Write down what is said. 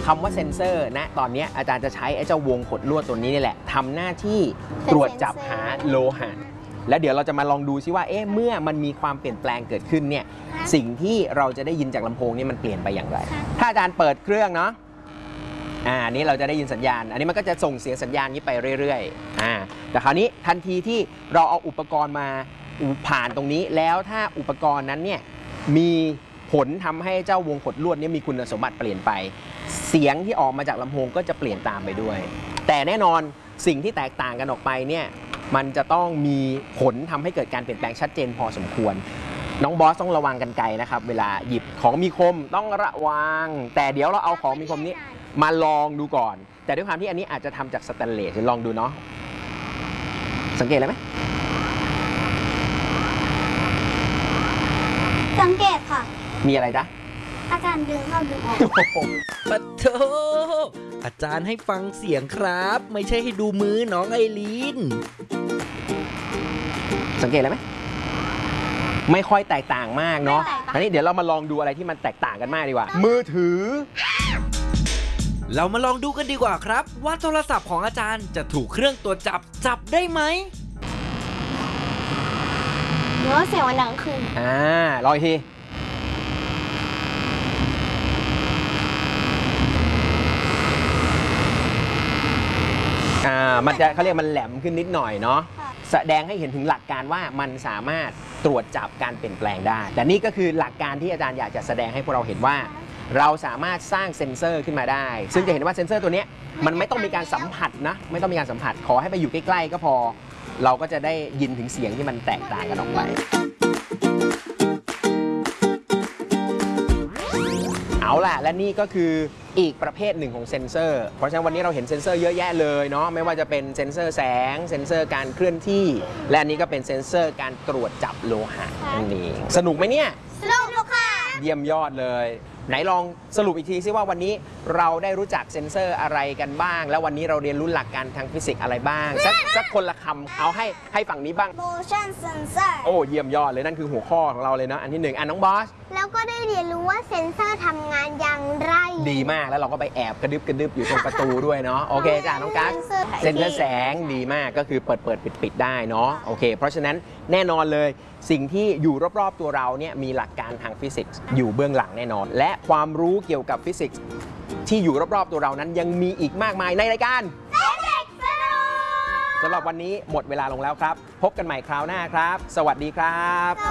คำว่าเซ็นเซอร์นะตอนนี้อาจารย์จะใช้ไอ้เจ้าวงขดลวดตัวนี้นี่แหละทำหน้าที่ตรวจจับหาโลหะแล้วเดี๋ยวเราจะมาลองดูซิว่าเมื่อมันมีความเปลี่ยนแปลงเกิดขึ้นเนี่ยสิ่งที่เราจะได้ยินจากลำโพงนี่มันเปลี่ยนไปอย่างไรถ้าอาจารย์เปิดเครื่องเนาะนี่เราจะได้ยินสัญญาณอันนี้มันก็จะส่งเสียงสัญญาณนี้ไปเรื่อยๆแต่คราวนี้ทันทีที่เราเอาอุปกรณ์มาผ่านตรงนี้แล้วถ้าอุปกรณ์นั้นเนี่ยมีผลทำให้เจ้าวงขดลวดนี้มีคุณสมบัติเปลี่ยนไปเสียงที่ออกมาจากลำโพงก็จะเปลี่ยนตามไปด้วยแต่แน่นอนสิ่งที่แตกต่างกันออกไปเนี่ยมันจะต้องมีผลทำให้เกิดการเปลี่ยนแปลงชัดเจนพอสมควรน้องบอสต้องระวังกันไกลนะครับเวลาหยิบของมีคมต้องระวังแต่เดี๋ยวเราเอาของมีคมนี้มาลองดูก่อนแต่ด้วยความที่อันนี้อาจจะทำจากสแตนเลสลองดูเนาะสังเกตอะไรไหมสังเกตค่ะมีอะไรจ๊ะอาจารย์ดึงเข้าดึงออกปะโถอาจารย์ให้ฟังเสียงครับไม่ใช่ให้ดูมือน้องไอรีนสังเกตอะไรไหมไม่ค่อยแตกต่างมากเนาะอันนี้เดี๋ยวเรามาลองดูอะไรที่มันแตกต่างกันมากดีกว่ามือถือเรามาลองดูกันดีกว่าครับว่าโทรศัพท์ของอาจารย์จะถูกเครื่องตรวจจับได้ไหมหรือว่าเสียงมันดังขึ้นลองอีกทีมันจะเขาเรียกมันแหลมขึ้นนิดหน่อยเนาะแสดงให้เห็นถึงหลักการว่ามันสามารถตรวจจับการเปลี่ยนแปลงได้แต่นี่ก็คือหลักการที่อาจารย์อยากจะแสดงให้พวกเราเห็นว่าเราสามารถสร้างเซ็นเซอร์ขึ้นมาได้ซึ่งจะเห็นว่าเซ็นเซอร์ตัวนี้มันไม่ต้องมีการสัมผัสนะไม่ต้องมีการสัมผัสขอให้ไปอยู่ใกล้ๆก็พอเราก็จะได้ยินถึงเสียงที่มันแตกต่างกันออกไปเอาล่ะและนี่ก็คืออีกประเภทหนึ่งของเซ็นเซอร์เพราะฉะนั้นวันนี้เราเห็นเซ็นเซอร์เยอะแยะเลยเนาะไม่ว่าจะเป็นเซ็นเซอร์แสงเซ็นเซอร์การเคลื่อนที่และอันนี้ก็เป็นเซ็นเซอร์การตรวจจับโลหะนั่นเองสนุกไหมเนี่ยสนุกค่ะเยี่ยมยอดเลยไหนลองสรุปอีกทีซิว่าวันนี้เราได้รู้จักเซ็นเซอร์อะไรกันบ้างแล้ววันนี้เราเรียนรู้หลักการทางฟิสิกส์อะไรบ้างสักคนละคำเอาให้ฝั่งนี้บ้าง motion sensor โอ้เยี่ยมยอดเลยนั่นคือหัวข้อของเราเลยนะอันที่หนึ่งน้องบอสแล้วก็ได้เรียนรู้ว่าเซ็นเซอร์ทำงานอย่างไรดีมากแล้วเราก็ไปแอบกระดึบอยู่ตรงประตูด้วยเนาะโอเคจ้าน้องกัสเซ็นเซอร์แสงดีมากก็คือเปิดปิดได้เนาะโอเคเพราะฉะนั้นแน่นอนเลยสิ่งที่อยู่รอบๆตัวเราเนี่ยมีหลักการทางฟิสิกส์อยู่เบื้องหลังแน่นอนและความรู้เกี่ยวกับฟิสิกส์ที่อยู่รอบๆตัวเรานั้นยังมีอีกมากมายในรายการสำหรับวันนี้หมดเวลาลงแล้วครับพบกันใหม่คราวหน้าครับสวัสดีครับ